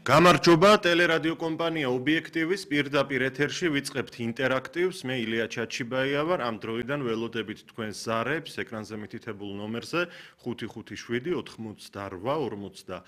გამარჯობა, ტელერადიო კომპანია ობიექტივის პირდაპირ ეთერში ვიწყებთ ინტერაქტივს. მე ილია ჩაჩიბაია ვარ. ამ დროიდან ველოდებით თქვენს ზარებს ეკრანზე მითითებულ ნომერზე 557 88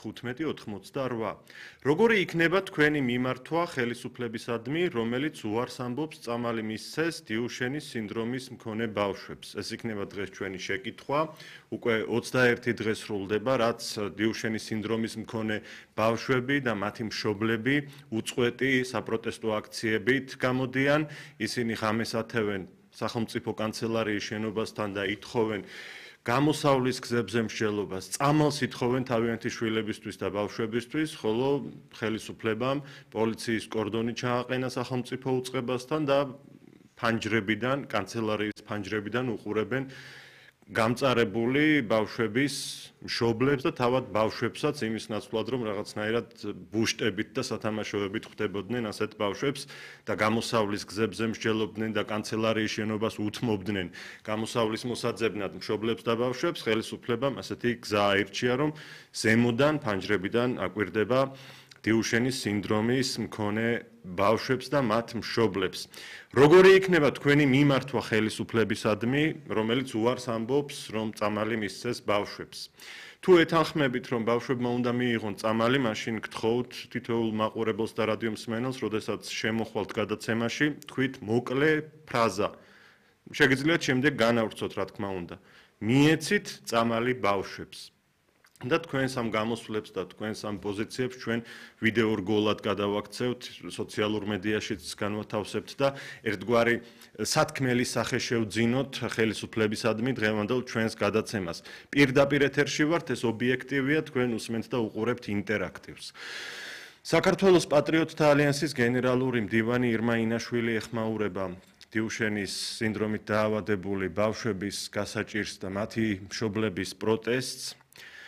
15 როგორი იქნება თქვენი მიმართვა ხელისუფლებისადმი, რომელიც უარს ამბობს წამალი მისცეს დიუშენის სინდრომის მქონე ბავშვებს? ეს იქნება დღეს ჩვენი შეკითხვა. უკვე 21 დღე სრულდება, რაც დიუშენის სინდრომის მქონე ბავშვები და მათი მშობლები უწყვეტი საპროტესტო აქციებით გამოდიან. ისინი ღამეს ათევენ სახელმწიფო კანცელარიის შენობასთან და ითხოვენ გამოსავლის გზებზე მსჯელობას, წამალს ითხოვენ თავიანთი შვილებისთვის და ბავშვებისთვის, ხოლო ხელისუფლებამ პოლიციის კორდონი ჩააყენა სახელმწიფო უწყებასთან და ფანჯრებიდან, კანცელარიის ფანჯრებიდან უყურებენ გამწარებული ბავშვების მშობლებს და თავად ბავშვებსაც იმის ნაცვლად, რომ რაღაცნაირად ბუშტებით და სათამაშოებით ხვდებოდნენ ასეთ ბავშვებს და გამოსავლის გზებზე მსჯელობდნენ და კანცელარიის შენობას უთმობდნენ გამოსავლის მოსაძებნად მშობლებს და ბავშვებს. ხელისუფლებამ ასეთი გზა აირჩია, რომ ზემოდან ფანჯრებიდან აკვირდება დიუშენის სინდრომის მქონე ბავშვებს და მათ მშობლებს. როგორი იქნება თქვენი მიმართვა ხელისუფლებისადმი, რომელიც უარს ამბობს, რომ წამალი მისცეს ბავშვებს? თუ ეთანხმებით, რომ ბავშვებმა უნდა მიიღონ წამალი, მაშინ გთხოვთ თითოეულ მაყურებელს და რადიო მსმენელს, როდესაც შემოხვალთ გადაცემაში, თქვით მოკლე ფრაზა. შეგიძლიათ შემდეგ განავრცოთ, რა თქმა უნდა. მიეცით წამალი ბავშვებს. და თქვენს ამ გამოსვლებს და თქვენს ამ პოზიციებს ჩვენ ვიდეორგოლად გადავაქცევთ, სოციალურ მედიაშიც განვათავსებთ და ერთგვარი სათქმელი სახე შევძინოთ ხელისუფლებისადმი დღევანდელ ჩვენს გადაცემას. პირდაპირ ეთერში ვართ, ეს ობიექტივია, თქვენ უსმენთ და უყურებთ ინტერაქტივს. საქართველოს პატრიოტთა ალიანსის გენერალური მდივანი ირმა ინაშვილი ეხმაურება დიუშენის სინდრომით დაავადებული ბავშვების გასაჭირს და მათი მშობლების პროტესტს.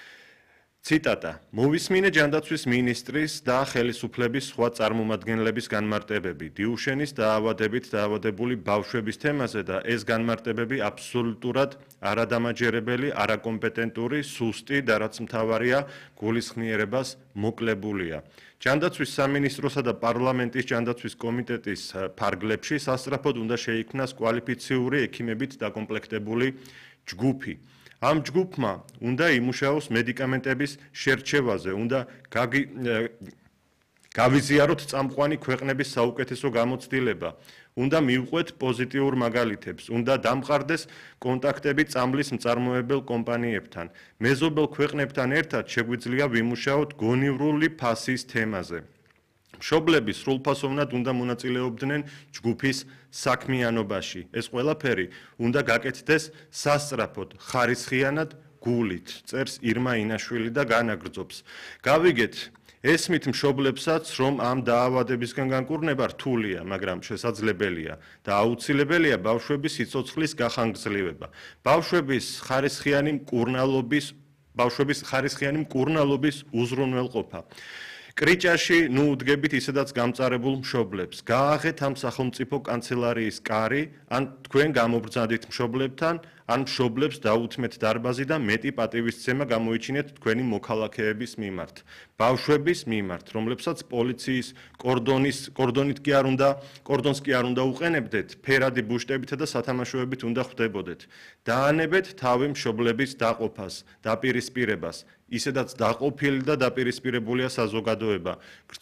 ციტატა: მოვისმინე ჯანდაცვის მინისტრის და ხელისუფლების სხვა წარმომადგენლების განმარტებები დიუშენის დაავადებით დაავადებული ბავშვების თემაზე და ეს განმარტებები აბსოლუტურად არადამაჯერებელი, არაკომპეტენტური, სუსტი და რაც მთავარია, გულისხმიერებას მოკლებულია. ჯანდაცვის სამინისტროსა და პარლამენტის ჯანდაცვის კომიტეტის ფარგლებში სასწრაფოდ უნდა შეიქმნას კვალიფიციური ექიმებით დაკომპლექტებული ჯგუფი. ამ ჯგუფმა უნდა იმუშაოს მედიკამენტების შერჩევაზე, უნდა გავიზიაროთ წამყვანი ქვეყნების საუკეთესო გამოცდილება, უნდა მივყვეთ პოზიტიურ მაგალითებს, უნდა დამყარდეს კონტაქტები წამლის მწარმოებელ კომპანიებთან. მეზობელ ქვეყნებთან ერთად შეგვიძლია ვიმუშაოთ გონივრული ფასის თემაზე. მშობლები სრულფასოვნად უნდა მონაწილეობდნენ ჯგუფის საქმიანობაში. ეს ყველაფერი უნდა გაკეთდეს სასწრაფოდ, ხარისხიანად, გულით, წერს ირმა ინაშვილი და განაგრძობს. გავიგეთ, ესმით მშობლებსაც, რომ ამ დაავადებისგან განკურნება რთულია, მაგრამ შესაძლებელია და აუცილებელია ბავშვების სიცოცხლის გახანგრძლივება. ბავშვების ხარისხიანი მკურნალობის უზრუნველყოფა. კრიჭაში ნუ უდგებით ისედაც გამწარებულ მშობლებს. გააღეთ ამ სახელმწიფო კანცელარიის კარი, ან თქვენ გამობრძანდით მშობლებთან, ან მშობლებს დაუთმეთ დარბაზი და მეტი პატივისცემა გამოიჩინეთ თქვენი მოქალაქეების მიმართ. ბავშვების მიმართ, რომლებსაც პოლიციის კორდონს კი არ უნდა უყენებდეთ, ფერადი ბუშტებით და სათამაშოებით უნდა ხვდებოდეთ. დაანებეთ თავი მშობლების დაყოფას, დაპირისპირებას. ისედაც დაყოფილი და დაპირისპირებულია საზოგადოება.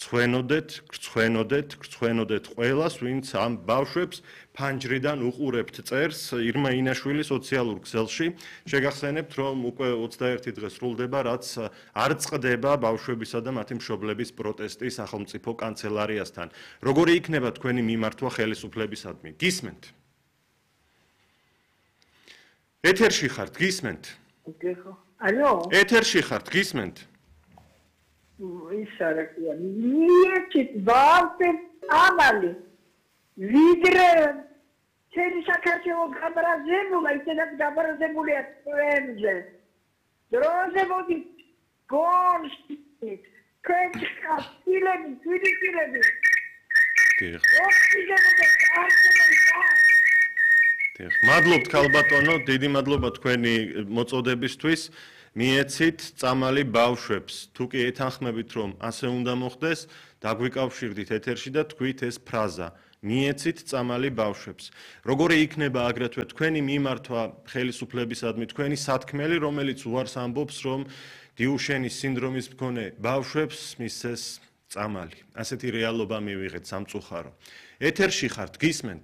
გრცხვენოდეთ ყველას, ვინც ამ ბავშვებს ფანჯრიდან უყურებთ, წერს ირმა ინაშვილი სოციალურ ქსელში. შეგახსენებთ, რომ უკვე 21 დღე სრულდება, რაც არ წყდება ბავშვებისა და მათი მშობლების პროტესტი სახელმწიფო კანცელარიასთან. როგორი იქნება თქვენი მიმართვა ხელისუფლებისადმი? გისმენთ? ეთერში ხართ, გისმენთ? ალო? ეთერში ხართ, გისმენთ? ის არაკია. მიეცით ბავშვებს წამალი. ვიდრე წელი საქართველო გამრაზებულა, ისედაც გამრაზებულია თქვენზე. დროზე მოდით გონშტით. თქვენ ხასილები, თვითიფილები. დიახ. მადლობთ ქალბატონო, დიდი მადლობა თქვენი მოწოდებისთვის. მიეცით წამალი ბავშვებს. თუ კი ეთანხმებით, რომ ასე უნდა მოხდეს, დაგვიკავშირდით ეთერში და თქვით ეს ფრაზა. მიეცით წამალი ბავშვებს. როგორი იქნება აგრეთვე თქვენი მიმართვა ხელისუფლებისადმი, თქვენი სათქმელი, რომელიც უარს ამბობს, რომ დიუშენის სინდრომის მქონე ბავშვებს მისცეს წამალი. ასეთი რეალობა მივიღეთ სამწუხარო. ეთერში ხართ, გისმენთ?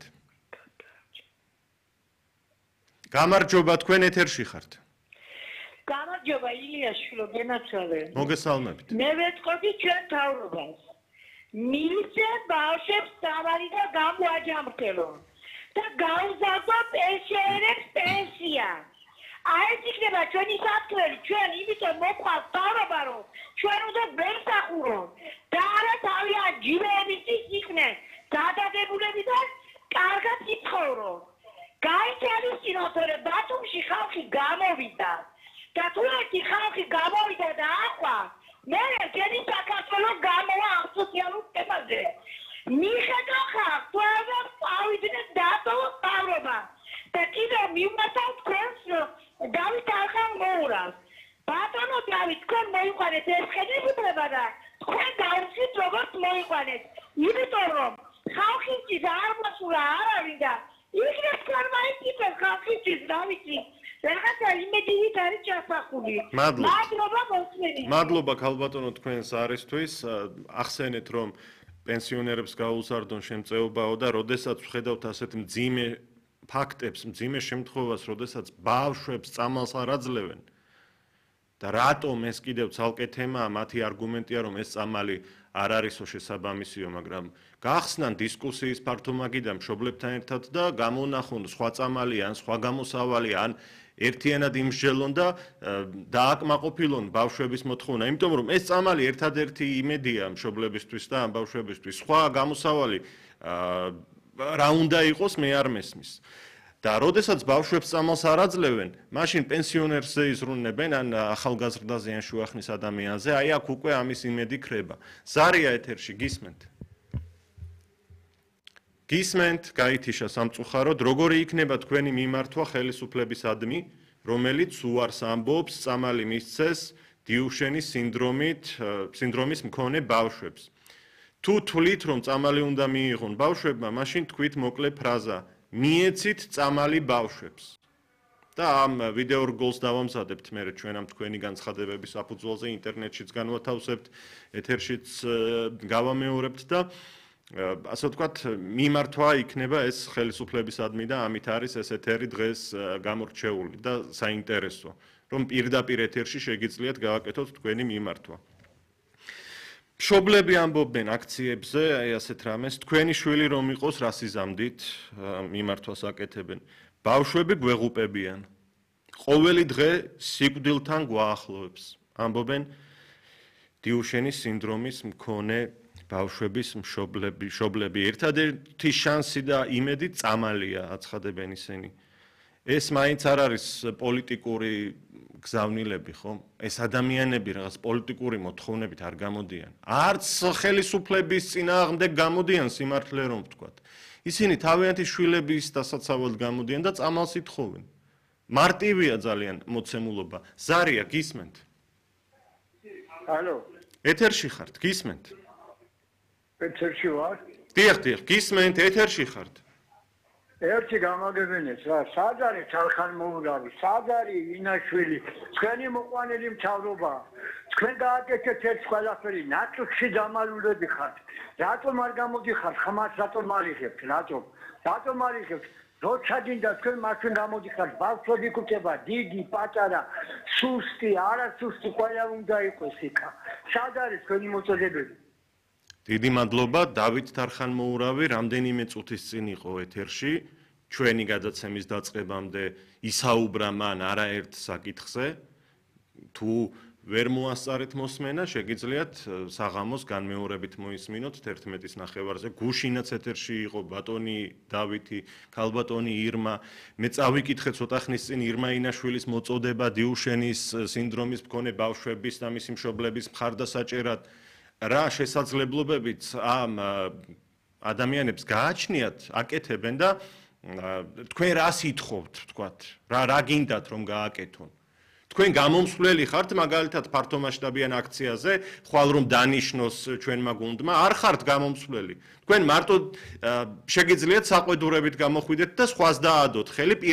გამარჯობა, თქვენ ეთერში ხართ. გამარჯობა, ილიაშვილო, გენაცვალე. მოგესალმებით. მე ვეთყოდი ჩვენ თავრობას. მისცე ბავშვებს წამალი და გამოაჯამრთელო. და გაუზარდო პენსიონერებს პენსია. აი ეს იქნება ჩვენი სათქმელი, ჩვენ იმიტომ მოყვართ თავრობა, რომ ჩვენ უნდა ვერსახუროთ. და არა თავიანთ ჯიბეების იქნენ დადადებულები და კარგად იცხოვროთ. გაითვალისწინოთ, რომ ბათუმში ხალხი გამოვიდა. და თუ ერთი ხალხი გამოვიდა და ახლა მე ძენი საქართველოს გამოვა ამ სოციალურ თემაზე. მიხედო ხალხს, თვალს ავიდნენ დატოვოს თავრობა. და კიდევ მივმათავ თქვენს დავით არხამოურავს. ბატონო დავით, თქვენ მოიყვანეთ ეს ხელისუფლება და თქვენ გავუსვით როგორც მოიყვანეთ. იმიტომ რომ ხალხისთვის არ მოსულა არავინ და იქნებ თქვენ მაინც ხალხისთვის რა ვიცი. რაღაცა იმედივით არის ჩასახული. მადლობა მოსმენით. მადლობა ქალბატონო თქვენს არისთვის. ახსენეთ რომ პენსიონერებს გაუსარდონ შემწეობაო და როდესაც ვხედავთ ასეთ მძიმე ფაქტებს, მძიმე შემთხვევას, როდესაც ბავშვებს წამალს არ აძლევენ და რატომ ეს კიდევ ცალკე თემაა, მათი არგუმენტია რომ ეს წამალი არ არისო შესაბამისიო, მაგრამ გახსნან დისკუსიის ფართომაგი და მშობლებთან ერთად და გამონახონ სხვა წამალი ან სხვა გამოსავალი ან ერთიანად იმსჯელონ და დააკმაყოფილონ ბავშვების მოთხოვნა, იმიტომ რომ ეს წამალი ერთადერთი იმედია მშობლებისთვის და ამ ბავშვებისთვის. სხვა გამოსავალი რა უნდა იყოს, მე არ მესმის. და როდესაც ბავშვებს წამალს არ აძლევენ, მაშინ პენსიონერზე იზრუნებენ ან ახალგაზრდაზე ან შუახნის ადამიანზე, აი აქ უკვე ამის იმედი ქრება. ზარია ეთერში, გისმენთ? გისმენთ, გაითიშა სამწუხაროდ, როგორი იქნება თქვენი მიმართვა ხელისუფლებისადმი, რომელიც უარს ამბობს წამალი მისცეს დიუშენის სინდრომის მქონე ბავშვებს. თუ თვლით, რომ წამალი უნდა მიიღონ ბავშვებმა, მაშინ თქვით მოკლე ფრაზა: მიეცით წამალი ბავშვებს. და ამ ვიდეო რგოლს დავამზადებთ მე ჩვენ ამ თქვენი განცხადებების საფუძველზე ინტერნეტშიც განვათავსებთ, ეთერშიც გავამეორებთ და ასე ვთქვათ, მიმართვა იქნება ეს ხელისუფლებისადმი და ამით არის ეს ეთერი დღეს გამორჩეული და საინტერესო, რომ პირდაპირ ეთერში შეგიძლიათ გავაკეთოთ თქვენი მიმართვა. მშობლები ამბობენ აქციებზე, აი ასეთ რამეს, თქვენი შვილი რომ იყოს რასიზამდით მიმართვას აკეთებენ. ბავშვები გვეღუპებიან. ყოველი დღე სიკვდილთან გვაახლოვებს. ამბობენ დიუშენის სინდრომის მქონე ბავშვების მშობლები. ერთადერთი შანსი და იმედი წამალია, აცხადებენ ისინი. ეს მაინც არ არის პოლიტიკური გზავნილები, ხო? ეს ადამიანები რაღაც პოლიტიკური მოთხოვნებით არ გამოდიან. არც ხელისუფლების წინააღმდეგ გამოდიან სიმართლე რომ ვთქვათ. ისინი თავიანთი შვილების დასაცავად გამოდიან და წამალს ითხოვენ. მარტივია ძალიან მოცემულობა. ზარია, გისმენთ? ალო. ეთერში ხართ, გისმენთ? ეთერში ვარ? დიახ, გისმენთ, ეთერში ხართ. ერთი გამაგებინეთ რა, სად არის ხალხანმოურავი, სად არის ინაშვილი, თქვენი მოყვანილი მთავრობა, თქვენ გააკეთეთ ეს ყველაფერი, ნატურში დამალულები ხართ, რატომ არ გამოდიხართ, ხმას რატომ არიღებთ, რატომ არიღებთ, როცა გინდა თქვენ მაშინ გამოდიხართ, ბავშვები გქება, დიდი, პატარა, სუსტი, არასუსტი, ყველა უნდა იყოს იქა, სად არის თქვენი მოწოდებები? დიდი მადლობა, დავით თარხანმოურავი, რამდენიმე წუთის წინ იყო ეთერში, ჩვენი გადაცემის დაწყებამდე ისაუბრა მან არაერთ საკითხზე. თუ ვერ მოასწარეთ მოსმენა, შეგიძლიათ საღამოს განმეორებით მოისმინოთ 11-ის ნახევარზე. გუშინაც ეთერში იყო ბატონი დავითი, ქალბატონი ირმა. მე წავიკითხე ცოტა ხნის წინ ირმა ინაშვილის მოწოდება დიუშენის სინდრომის მქონე ბავშვების და მისი მშობლების მხარდასაჭერად. რა შესაძლებლობებით ამ ადამიანებს გააჩნიათ, აკეთებენ და თქვენ რას ითხოვთ, ვთქვათ, რა გინდათ რომ გააკეთონ? თქვენ გამომსვლელი ხართ მაგალითად ფართომასშტაბიან აქციაზე, ხვალ რომ დანიშნოს ჩვენმა გუნდმა, არ ხართ გამომსვლელი. თქვენ მარტო შეგიძლიათ საყვედურებით გამოხვიდეთ და სხვას დაადოთ ხელი